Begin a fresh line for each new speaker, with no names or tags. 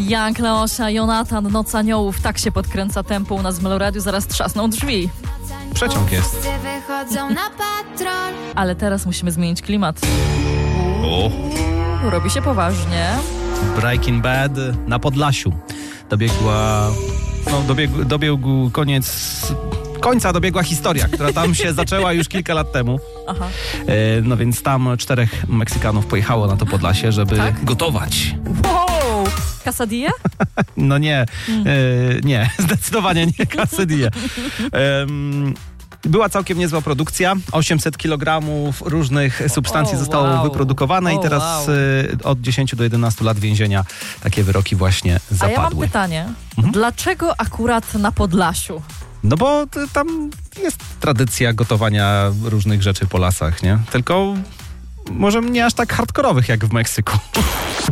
Jan Kleosia, Jonatan, Noc Aniołów. Tak się podkręca tempo u nas w Meloradiu. Zaraz trzasną drzwi.
Przeciąg jest.
Ale teraz musimy zmienić klimat.
O.
Robi się poważnie.
Breaking Bad na Podlasiu. Dobiegł końca dobiegła historia, która tam się zaczęła już kilka lat temu.
Aha.
No więc tam 4 Meksykanów pojechało na to Podlasie, żeby gotować.
Wow! Quesadilla?
No nie, nie, zdecydowanie nie quesadilla. Była całkiem niezła produkcja. 800 kg różnych substancji zostało wyprodukowane i teraz od 10 do 11 lat więzienia takie wyroki właśnie zapadły.
A ja mam pytanie. Dlaczego akurat na Podlasiu?
No bo tam jest tradycja gotowania różnych rzeczy po lasach, nie? Tylko może nie aż tak hardkorowych jak w Meksyku.